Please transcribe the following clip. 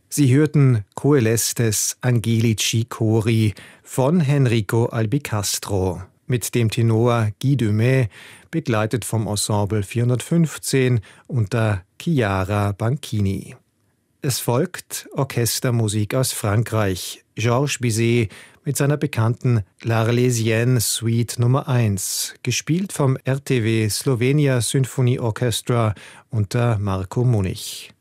Sie hörten Coelestes Angelici Chori von Enrico Albicastro mit dem Tenor Guy Dumais, begleitet vom Ensemble 415 unter Chiara Banchini. Es folgt Orchestermusik aus Frankreich. Georges Bizet mit seiner bekannten L'Arlésienne Suite Nummer 1, gespielt vom RTW Slovenia Symphony Orchestra unter Marko Munich.